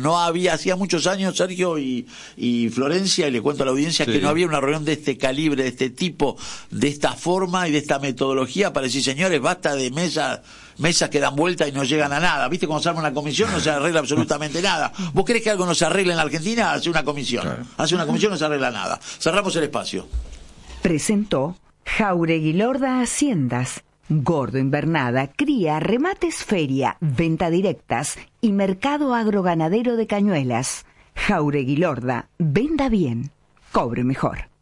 no había, hacía muchos años, Sergio y Florencia, y le cuento a la audiencia que no había una reunión de este calibre, de este tipo, de esta forma y de esta metodología para decir, señores, basta de mesas que dan vuelta y no llegan a nada. ¿Viste? Cuando se arma una comisión no se arregla absolutamente nada. ¿Vos querés que algo no se arregle en la Argentina? Hace una comisión. Claro. Hace una comisión, no se arregla nada. Cerramos el espacio. Presentó Jáuregui Lorda Haciendas. Gordo Invernada, cría, remates feria, venta directas y mercado agroganadero de Cañuelas. Jáuregui Lorda, venda bien, cobre mejor.